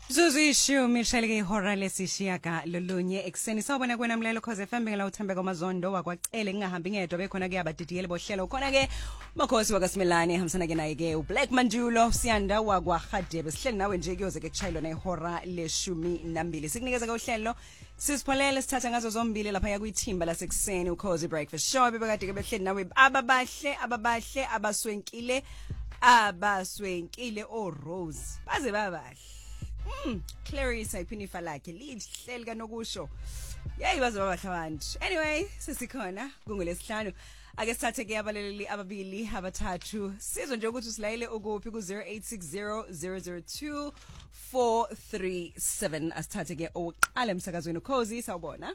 Zuzishumi shalike ihora lesishiyaka lolunye ekseni sawubona kwena mlelo cause FM ngela uthembeka mazondo wakwacele ngingahambi ngedwa bekhona ke abadidiyele bohlelo khona ke makhosi wakaSimilane hamsana ke naye ke uBlack Mandulo siyanda wakwaGadebe sihleli nawe nje kuyoze ke kushayilwa na ihora le12 sikunikeza ke uhlelo sisipholele sithatha ngazo zombili lapha ya kuyithimba lasekuseni uCozy Breakfast Show bebekade ke behleli nawe ababahle abaswenkile o Rose baze babahle Clarissa iphinifa lakhe lihleli kanokusho yayi baze babahle abantu anyway sesikhona kungolesihlanu ake sithathe ke abaleleli ababili abathathu sizwe nje ukuthi usilayele ukuphi ku 0860002437 asithathe ke oqala emsakazweni uCozy sawubona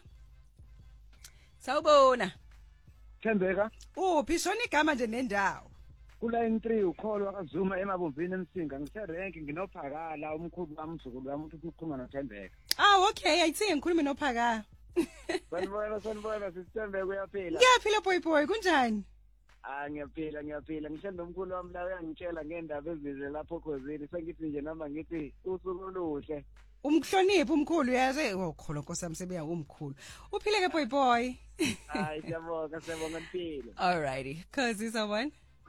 Thembeka uphi shona igama nje nendawo kuline 3 ukholo wakazuma emabomvini emsinga ngiserenki nginophakala umkhulu kamzukulu wami uthi ukhuluma noThembeka okay ayithi ngikhuluma nophaka sanibona sisithembeka uyaphila ngiyaphila boy kunjani ngiyaphila ngishembe umkhulu wami la uyangitshela ngendaba ezize lapho khozini sengithi nje noma ngithi usuku oluhle umhloniphi umkhulu yaze ukholo nkosami sebeya umkhulu uphile ke boy hayi siyabonga impilo alrighty Cozy someone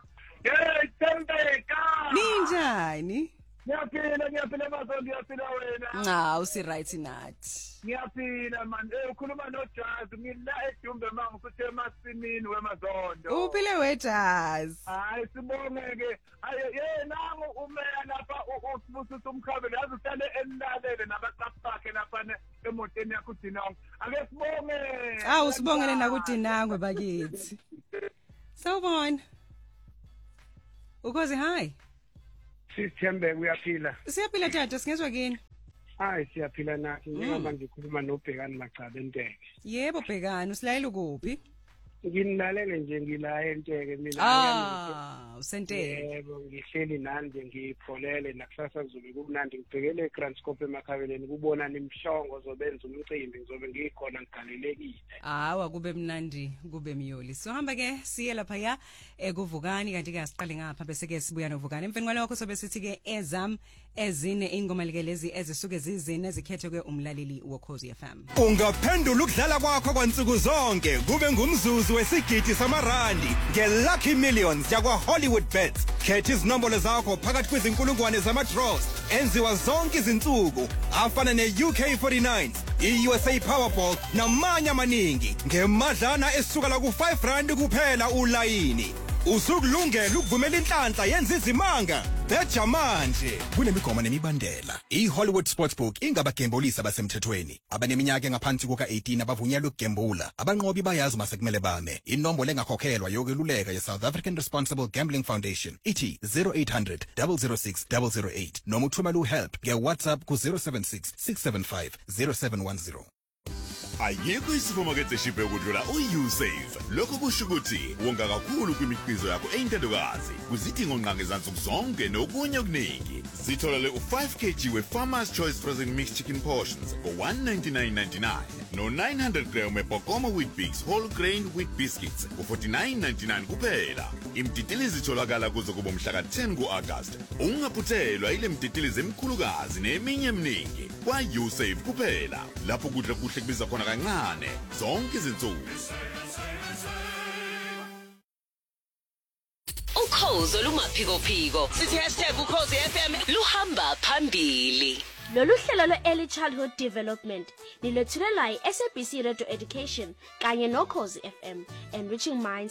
Thembeka ninjani Ngiyaphila mazondo ngiyaphila wena usi right nathi ngiyaphila man ukhuluma noJazz ngila edumbe mama futhi emasimini wemazondo uphile weJazz hayi sibongeke yena umeya lapha usibusiso umkhabelo yazi uhlale emlalele nabaqaphi bakhe lapha emoteni yakho uDinangwe ake sibonge usibongele nakuDinangwe bakithi sawubona uCozy hi Sithembeka uyaphila siyaphila tata singezwe kini hayi siyaphila nathi njengoba ngikhuluma noBhekani Macaba Enteke yebo Bhekani usilayela ukuphi nginilalele nje ngila Enteke mina usenteke yebo ngihleli nani nje ngipholele nakusasa kuzobe kumnandi ngibhekele eGrandscope emakhabeleni kubona nimshongo zobenza umcimbi ngizobe ngikhona ngigalelekile kube mnandi kube myoli so hamba ke siye lapha ya ekuvukani kanti ke asiqale ngapha bese ke sibuya novukani emveni kwalokho sobe sithi ke ezam ezine ingoma lekelezi ezisuke zizine zikhethwe ke umlaleli woCozy FM ungaphendula ukudlala kwakho kwansuku zonke kube ngumzuzu wesigidi samarandi ngeLucky Millions yakwa Hollywood Bets khetha izinombolo zakho phakathi kwezinkulungwane zama-draws enziwa zonke izinsuku afana ne-UK49 i-USA Powerball namanye amaningi ngemadlana esuka la ku-R5 kuphela ulayini usukulungela ukuvumela inhlanhla yenza izimanga beja manje kunemigomo nemibandela iHollywood Sportsbook ingabagembulisi abasemthethweni abaneminyaka engaphansi kuka-18 abavunyelwe ukugembula abanqobi bayazi mase kumele bame inombolo engakhokhelwa yokweluleka ye-South African Responsible Gambling Foundation ithi 0800 006 008 noma uthumela uhelp nge-WhatsApp ku 076 675 0710 Ayikho isifumakethe shiphe ukudlula uYouSave. Lokho kusho ukuthi wonga kakhulu kwimikhiqizo yakho eyintandokazi. Kuzidingo nqange zansuku zonke nokunye okuningi. Sitholele u5 kg we-Farmer's Choice Frozen Mixed Chicken Portions for $199.99 no900 gram weBokoma Wheat Bix Whole Grain Wheat Biscuits for $49.99 kuphela. Imtitilizi itholakala kuze kube umhla ka-10 ku-August. Ungaphuthelwa ile mtitilizi emkhulukazi neminye eminingi kwa-YouSave kuphela. Lapho kudla kuhle kubiza khona kancane zonke izinsuku. Ukhozo lumaphiko sithi #ukhozi FM luhamba phambili. Lolu hlelo lwe-Early Childhood Development lilethulelwa yi-SABC Radio Education kanye noCozy FM, enriching minds